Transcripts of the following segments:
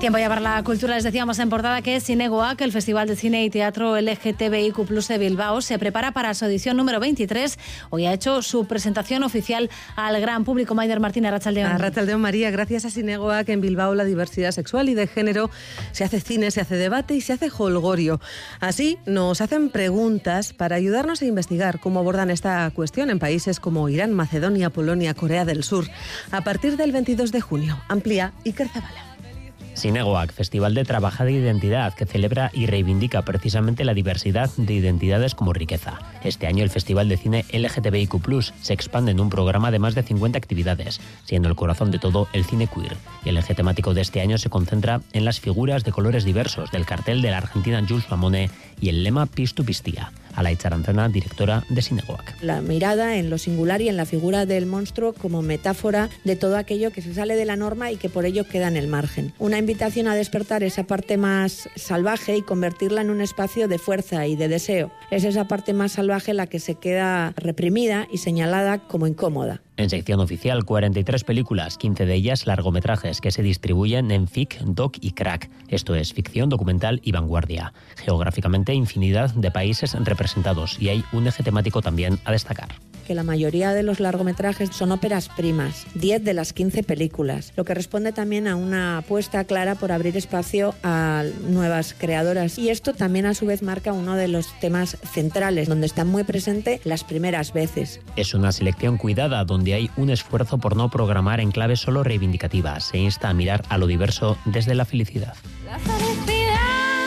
Tiempo ya para la cultura. Les decíamos en portada que Zinegoak, el Festival de Cine y Teatro LGTBIQ+ de Bilbao, se prepara para su edición número 23. Hoy ha hecho su presentación oficial al gran público. Maider Martínez, Arratsaldeon. Arratsaldeon, María. Gracias a Zinegoak, en Bilbao la diversidad sexual y de género se hace cine, se hace debate y se hace jolgorio. Así nos hacen preguntas para ayudarnos a investigar cómo abordan esta cuestión en países como Irán, Macedonia, Polonia, Corea del Sur. A partir del 22 de junio, amplía Iker Zabala. Zinegoak, Festival de Trabajada e Identidad, que celebra y reivindica precisamente la diversidad de identidades como riqueza. Este año el Festival de Cine LGTBIQ+ se expande en un programa de más de 50 actividades, siendo el corazón de todo el cine queer. Y el eje temático de este año se concentra en las figuras de colores diversos del cartel de la argentina Jules Mamone y el lema Pistu Pistia. Alaitz Arantzana, directora de Zinegoak. La mirada en lo singular y en la figura del monstruo como metáfora de todo aquello que se sale de la norma y que por ello queda en el margen. Una invitación a despertar esa parte más salvaje y convertirla en un espacio de fuerza y de deseo. Es esa parte más salvaje la que se queda reprimida y señalada como incómoda. En sección oficial, 43 películas, 15 de ellas largometrajes, que se distribuyen en FIC, DOC y CRAC. Esto es ficción, documental y vanguardia. Geográficamente, infinidad de países representados y hay un eje temático también a destacar. Que la mayoría de los largometrajes son óperas primas, 10 de las 15 películas, lo que responde también a una apuesta clara por abrir espacio a nuevas creadoras. Y esto también a su vez marca uno de los temas centrales, donde están muy presentes las primeras veces. Es una selección cuidada, donde hay un esfuerzo por no programar en clave solo reivindicativa. Se insta a mirar a lo diverso desde la felicidad. La felicidad,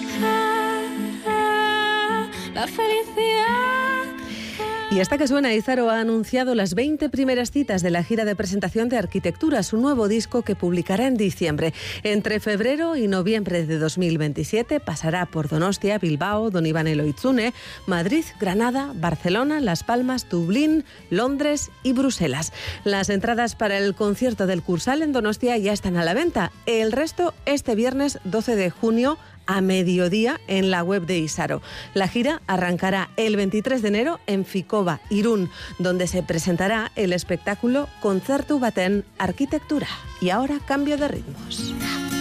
la felicidad. Y esta que suena, Izaro ha anunciado las 20 primeras citas de la gira de presentación de Arquitectura, su nuevo disco que publicará en diciembre. Entre febrero y noviembre de 2027 pasará por Donostia, Bilbao, Donibane Loitzune, Madrid, Granada, Barcelona, Las Palmas, Dublín, Londres y Bruselas. Las entradas para el concierto del Cursal en Donostia ya están a la venta. El resto este viernes 12 de junio a mediodía en la web de Izaro. La gira arrancará el 23 de enero en Ficova, Irún, donde se presentará el espectáculo Kontzertu Baten Arquitectura. Y ahora cambio de ritmos.